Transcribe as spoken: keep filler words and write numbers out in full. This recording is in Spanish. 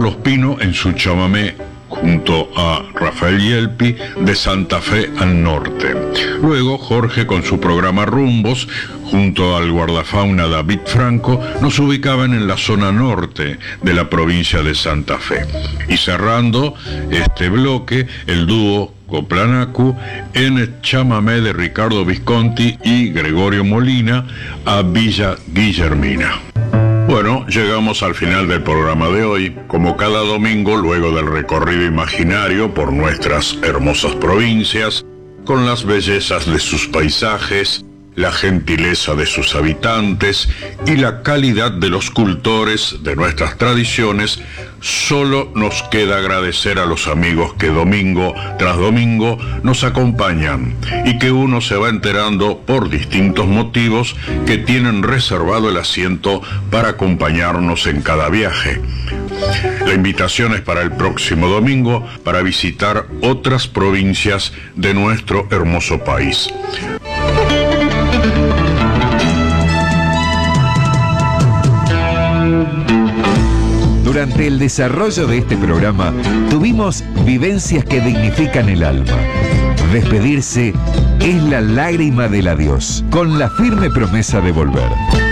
Carlos Pino en su chamamé junto a Rafael Yelpi de Santa Fe al norte. Luego Jorge con su programa Rumbos junto al guardafauna David Franco nos ubicaban en la zona norte de la provincia de Santa Fe. Y cerrando este bloque, el dúo Coplanacu en el chamamé de Ricardo Visconti y Gregorio Molina a Villa Guillermina. Bueno, llegamos al final del programa de hoy. Como cada domingo, luego del recorrido imaginario por nuestras hermosas provincias, con las bellezas de sus paisajes, la gentileza de sus habitantes y la calidad de los cultores de nuestras tradiciones, solo nos queda agradecer a los amigos que domingo tras domingo nos acompañan y que uno se va enterando por distintos motivos que tienen reservado el asiento para acompañarnos en cada viaje. La invitación es para el próximo domingo para visitar otras provincias de nuestro hermoso país. Durante el desarrollo de este programa tuvimos vivencias que dignifican el alma. Despedirse es la lágrima del adiós, con la firme promesa de volver.